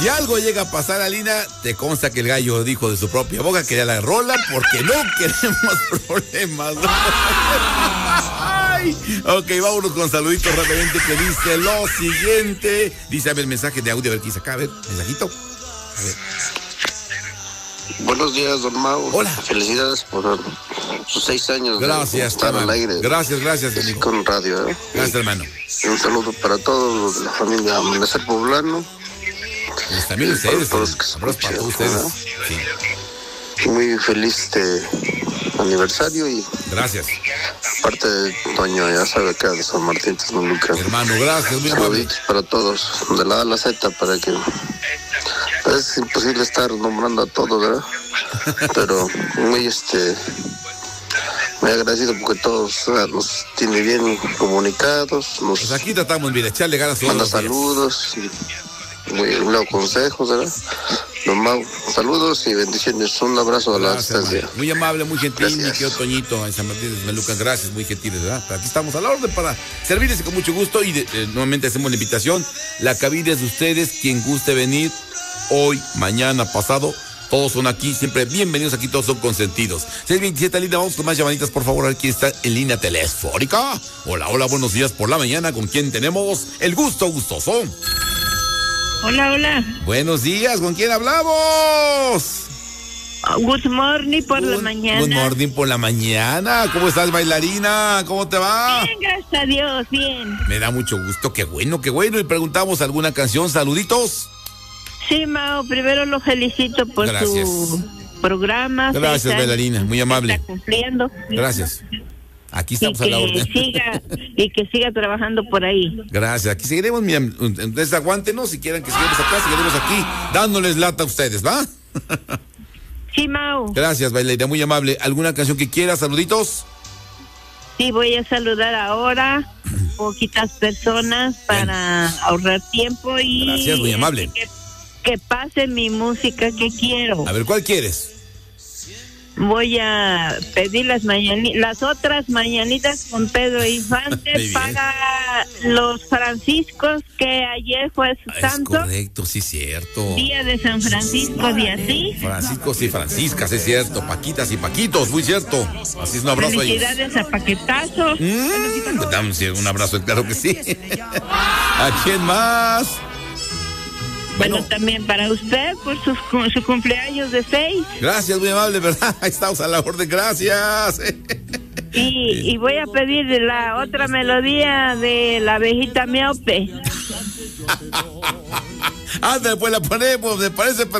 Si algo llega a pasar, Alina, te consta que el gallo dijo de su propia boca que ya la rola porque no queremos problemas. Ay. Ok, vámonos con saluditos rápidamente que dice lo siguiente. Dice, a ver, mensaje de audio, a ver qué dice acá, a ver, mensajito. A ver. Buenos días, don Mau. Hola. Felicidades por sus 6 años. Gracias, estar al aire. Gracias, amigo. Con radio. Gracias, hermano. Un saludo para todos los de la familia Amanecer Poblano. Pues también ustedes. Abrazos para todos ustedes. Sí. Muy feliz aniversario y... Gracias. Aparte de Toño, ya sabe que de San Martín, Texmelucan. Hermano, gracias. Muy amable. Saluditos para todos, de la A a la Z, para que... Es imposible estar nombrando a todos, ¿verdad? Pero muy agradecido porque todos nos tiene bien comunicados. Pues aquí tratamos, mira, echarle ganas a todos. Manda saludos, leo consejos, ¿verdad? Don Mau, saludos y bendiciones. Un abrazo a la distancia. Muy amable, muy gentil, Gracias. mi querido Toñito en San Martín de Texmelucan. Gracias, muy gentiles, ¿verdad? Pero aquí estamos a la orden para servirles con mucho gusto y nuevamente hacemos la invitación. La cabina es de ustedes, quien guste venir hoy, mañana, pasado. Todos son aquí, siempre bienvenidos aquí, todos son consentidos. 627, Alina, vamos con más llamaditas, por favor, a ver quién está en línea telefónica. Hola, buenos días por la mañana, ¿con quién tenemos el gusto gustoso? Hola. Buenos días, ¿con quién hablamos? Good morning por la mañana. Good morning por la mañana. ¿Cómo estás, bailarina? ¿Cómo te va? Bien, gracias a Dios, bien. Me da mucho gusto, qué bueno. Y preguntamos alguna canción, saluditos. Sí, Mao, primero lo felicito por su programa. Gracias, bailarina, muy amable. Está cumpliendo. Gracias. Aquí estamos a la orden. Que siga trabajando por ahí. Gracias, aquí seguiremos, mira, ustedes aguántenos, si quieren que sigamos acá, seguiremos aquí, dándoles lata a ustedes, ¿va? Sí, Mau. Gracias, bailarina, muy amable. ¿Alguna canción que quieras? Saluditos. Sí, voy a saludar ahora poquitas personas para ahorrar tiempo y... Gracias, muy amable. Que pase mi música que quiero. A ver, ¿cuál quieres? Voy a pedir las otras mañanitas con Pedro Infante para los franciscos, que ayer fue su santo. Correcto, sí, cierto. Día de San Francisco, día así. Franciscos y franciscas, es cierto. Paquitas y paquitos, muy cierto. Así es, un abrazo a ellos. Felicidades a Paquetazo. Damos un abrazo, claro que sí. ¿A quién más? Bueno, también para usted por su cumpleaños de 6. Gracias, muy amable, ¿verdad? Ahí estamos a la orden, gracias. Y voy a pedir la otra melodía de la abejita miope. Después la ponemos, me parece perfecto.